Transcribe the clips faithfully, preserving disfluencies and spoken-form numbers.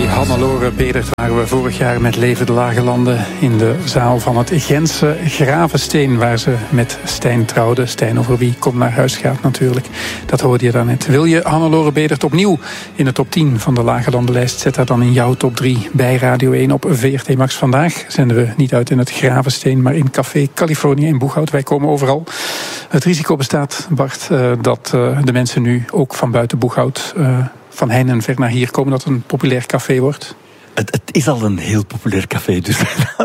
Hannelore Bedert waren we vorig jaar met Leven de Lage Landen in de zaal van het Gentse Gravensteen, waar ze met Stijn trouwde. Stijn, over wie Kom naar huis gaat natuurlijk. Dat hoorde je daarnet. Wil je Hannelore Bedert opnieuw in de top tien van de Lage Landenlijst? Zet haar dan in jouw top drie bij Radio één op V R T Max. Vandaag zenden we niet uit in het Gravensteen, maar in Café Californië in Boeghout. Wij komen overal. Het risico bestaat, Bart, uh, dat uh, de mensen nu ook van buiten Boeghout, uh, van heinde en ver naar hier komen, dat het een populair café wordt? Het, het is al een heel populair café, dus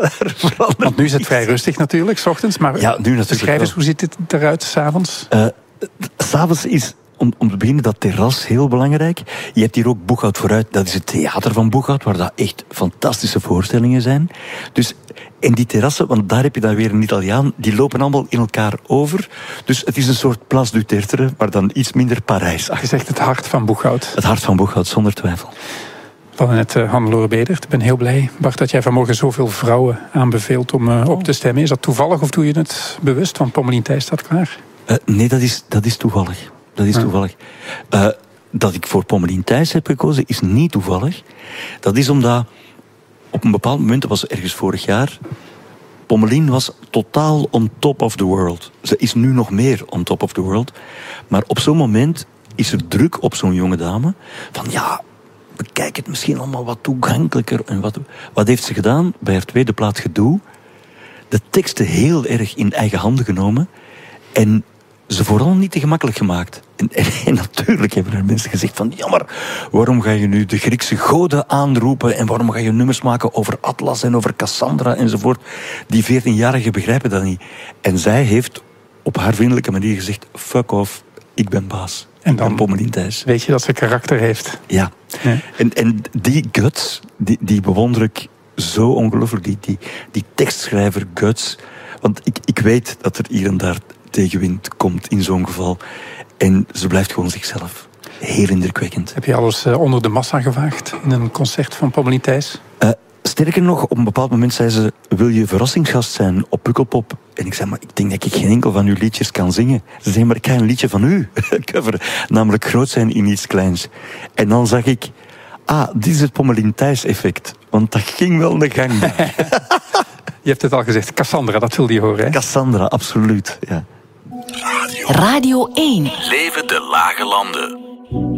want nu is het vrij rustig natuurlijk, 's ochtends. Maar ja, nu natuurlijk beschrijf eens, hoe ziet dit eruit 's avonds? Uh, 's avonds is, om, om te beginnen, dat terras heel belangrijk. Je hebt hier ook Boeghout Vooruit, dat is het theater van Boeghout, waar dat echt fantastische voorstellingen zijn. Dus, en die terrassen, want daar heb je dan weer een Italiaan, die lopen allemaal in elkaar over. Dus het is een soort Place du Tertre, maar dan iets minder Parijs. Je zegt het hart van Boeghout. Het hart van Boeghout, zonder twijfel. We hadden net uh, Hannelore Bedert. Ik ben heel blij, Bart, dat jij vanmorgen zoveel vrouwen aanbeveelt om uh, op te stemmen. Is dat toevallig of doe je het bewust? Want Pommelien Thijs staat klaar. Uh, nee, dat is, dat is toevallig. Dat is ja. toevallig. Uh, dat ik voor Pommelien Thijs heb gekozen, is niet toevallig. Dat is omdat op een bepaald moment, dat was ergens vorig jaar, Pommelien was totaal on top of the world. Ze is nu nog meer on top of the world. Maar op zo'n moment is er druk op zo'n jonge dame. Van ja, bekijk het misschien allemaal wat toegankelijker. En wat, wat heeft ze gedaan? Bij haar tweede plaat Gedoe. De teksten heel erg in eigen handen genomen. En ze vooral niet te gemakkelijk gemaakt. En, en, en natuurlijk hebben er mensen gezegd van, ja, maar waarom ga je nu de Griekse goden aanroepen en waarom ga je nummers maken over Atlas en over Cassandra enzovoort? Die veertienjarigen begrijpen dat niet. En zij heeft op haar vriendelijke manier gezegd, fuck off, ik ben baas. En dan Pommelien Thijs. Weet je dat ze karakter heeft. Ja. ja. En, en die guts, die, die bewonder ik zo ongelooflijk. Die, die, die tekstschrijver guts. Want ik, ik weet dat er hier en daar tegenwind komt in zo'n geval. En ze blijft gewoon zichzelf. Heel indrukwekkend. Heb je alles uh, onder de massa gevaagd in een concert van Pommelien Thijs? Uh, sterker nog, op een bepaald moment zei ze, wil je verrassingsgast zijn op Pukkelpop? En ik zei, maar ik denk dat ik geen enkel van uw liedjes kan zingen. Ze zei, maar ik ga een liedje van u coveren. Namelijk Groot zijn in iets kleins. En dan zag ik, ah, dit is het Pommelien Thijs effect. Want dat ging wel de gang. Je hebt het al gezegd, Cassandra, dat wilde je horen, hè? Cassandra, absoluut, ja. Radio, Radio één. Leven de Lage Landen.